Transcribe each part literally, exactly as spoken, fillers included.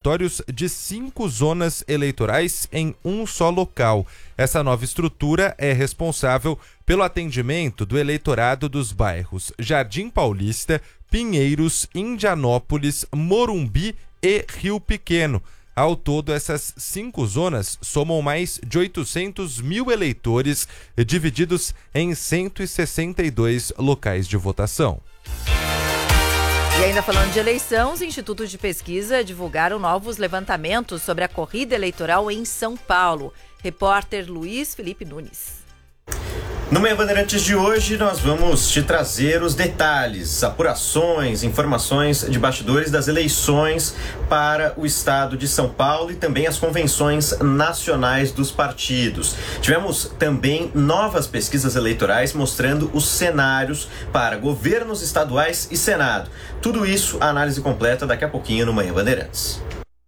cartórios de cinco zonas eleitorais em um só local. Essa nova estrutura é responsável pelo atendimento do eleitorado dos bairros Jardim Paulista, Pinheiros, Indianópolis, Morumbi e Rio Pequeno. Ao todo, essas cinco zonas somam mais de oitocentos mil eleitores, divididos em cento e sessenta e dois locais de votação. E ainda falando de eleição, os institutos de pesquisa divulgaram novos levantamentos sobre a corrida eleitoral em São Paulo. Repórter Luiz Felipe Nunes. No Manhã Bandeirantes de hoje, nós vamos te trazer os detalhes, apurações, informações de bastidores das eleições para o estado de São Paulo e também as convenções nacionais dos partidos. Tivemos também novas pesquisas eleitorais mostrando os cenários para governos estaduais e Senado. Tudo isso, a análise completa daqui a pouquinho no Manhã Bandeirantes.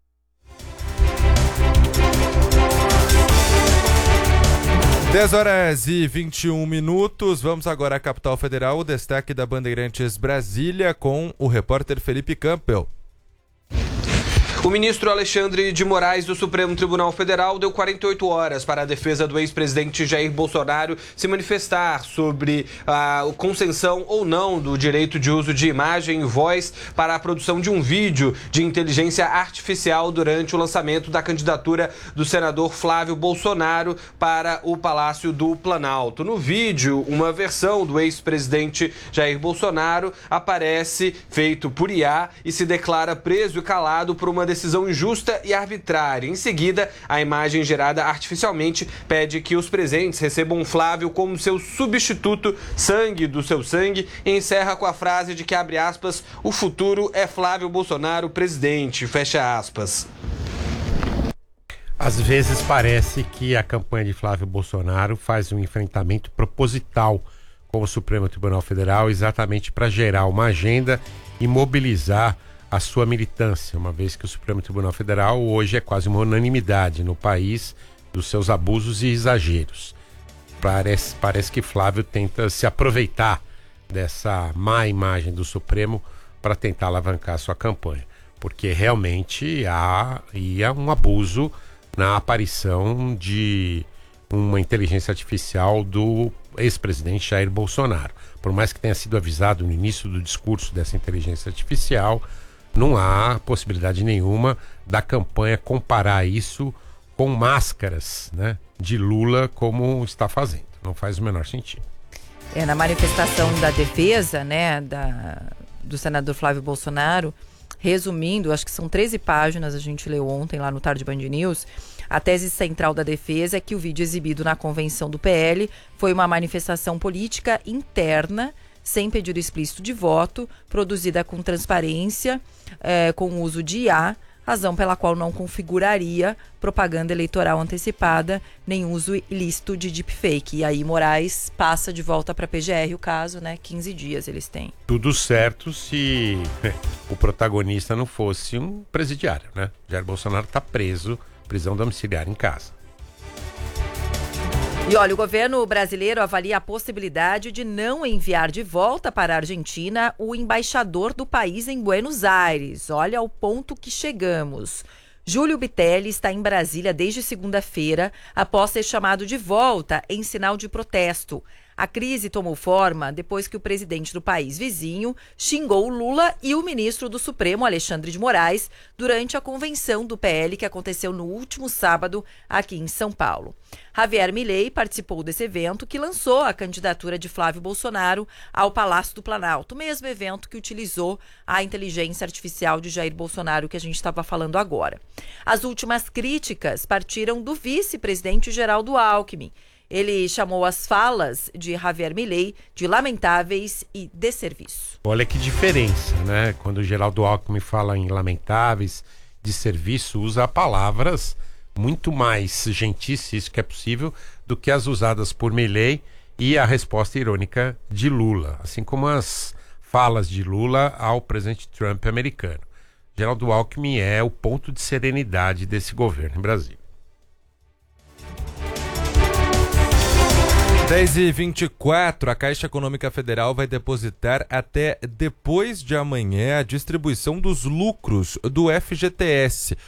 dez horas e vinte e um minutos, vamos agora à capital federal, o destaque da Bandeirantes Brasília com o repórter Felipe Campbell. O ministro Alexandre de Moraes do Supremo Tribunal Federal deu quarenta e oito horas para a defesa do ex-presidente Jair Bolsonaro se manifestar sobre a concessão ou não do direito de uso de imagem e voz para a produção de um vídeo de inteligência artificial durante o lançamento da candidatura do senador Flávio Bolsonaro para o Palácio do Planalto. No vídeo, uma versão do ex-presidente Jair Bolsonaro aparece feito por I A e se declara preso e calado por uma decisão injusta e arbitrária. Em seguida, a imagem gerada artificialmente pede que os presentes recebam Flávio como seu substituto, sangue do seu sangue, e encerra com a frase de que, abre aspas, o futuro é Flávio Bolsonaro presidente, fecha aspas. Às vezes parece que a campanha de Flávio Bolsonaro faz um enfrentamento proposital com o Supremo Tribunal Federal exatamente para gerar uma agenda e mobilizar a sua militância, uma vez que o Supremo Tribunal Federal hoje é quase uma unanimidade no país dos seus abusos e exageros. Parece, parece que Flávio tenta se aproveitar dessa má imagem do Supremo para tentar alavancar a sua campanha, porque realmente há, há um abuso na aparição de uma inteligência artificial do ex-presidente Jair Bolsonaro. Por mais que tenha sido avisado no início do discurso dessa inteligência artificial, não há possibilidade nenhuma da campanha comparar isso com máscaras, né, de Lula, como está fazendo. Não faz o menor sentido. É, na manifestação da defesa, né, da, do senador Flávio Bolsonaro, resumindo, acho que são treze páginas, a gente leu ontem lá no Tarde Band News, a tese central da defesa é que o vídeo exibido na convenção do P L foi uma manifestação política interna, sem pedido explícito de voto, produzida com transparência, é, com uso de I A, razão pela qual não configuraria propaganda eleitoral antecipada, nem uso ilícito de deepfake. E aí Moraes passa de volta para a P G R o caso, né? quinze dias eles têm. Tudo certo se o protagonista não fosse um presidiário, né? Jair Bolsonaro está preso, prisão domiciliar em casa. E olha, o governo brasileiro avalia a possibilidade de não enviar de volta para a Argentina o embaixador do país em Buenos Aires. Olha o ponto que chegamos. Júlio Bitelli está em Brasília desde segunda-feira, após ser chamado de volta em sinal de protesto. A crise tomou forma depois que o presidente do país vizinho xingou Lula e o ministro do Supremo, Alexandre de Moraes, durante a convenção do P L que aconteceu no último sábado aqui em São Paulo. Javier Milei participou desse evento que lançou a candidatura de Flávio Bolsonaro ao Palácio do Planalto, mesmo evento que utilizou a inteligência artificial de Jair Bolsonaro que a gente estava falando agora. As últimas críticas partiram do vice-presidente Geraldo Alckmin. Ele chamou as falas de Javier Milei de lamentáveis e desserviço. Olha que diferença, né? Quando o Geraldo Alckmin fala em lamentáveis, desserviço, usa palavras muito mais gentis, se isso que é possível, do que as usadas por Milei e a resposta irônica de Lula, assim como as falas de Lula ao presidente Trump americano. Geraldo Alckmin é o ponto de serenidade desse governo em Brasília. dez e vinte e quatro, a Caixa Econômica Federal vai depositar até depois de amanhã a distribuição dos lucros do F G T S.